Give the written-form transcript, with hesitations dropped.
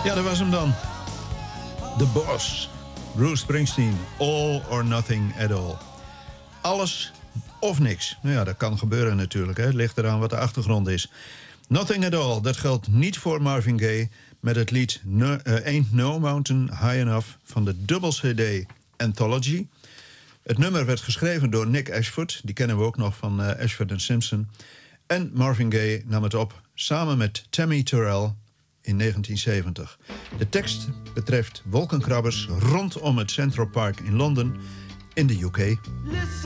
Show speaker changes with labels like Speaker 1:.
Speaker 1: Ja, dat was hem dan. The Boss. Bruce Springsteen. All or nothing at all. Alles of niks. Nou ja, dat kan gebeuren natuurlijk. Hè. Het ligt eraan wat de achtergrond is. Nothing at all. Dat geldt niet voor Marvin Gaye met het lied Ain't No Mountain High Enough van de dubbel CD Anthology. Het nummer werd geschreven door Nick Ashford. Die kennen we ook nog van Ashford & Simpson. En Marvin Gaye nam het op samen met Tammy Terrell in 1970. De tekst betreft wolkenkrabbers rondom het Central Park in Londen in de UK.